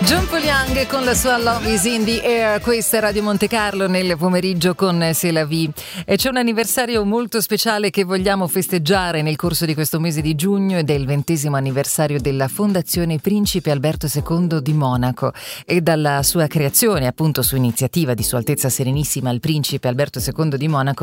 John Paul Young con la sua Love is in the Air. Questa è Radio Monte Carlo nel pomeriggio con C'est la vie. E c'è un anniversario molto speciale che vogliamo festeggiare nel corso di questo mese di giugno, ed è il 20° anniversario della Fondazione Principe Alberto II di Monaco, e dalla sua creazione, appunto su iniziativa di Sua Altezza Serenissima il Principe Alberto II di Monaco,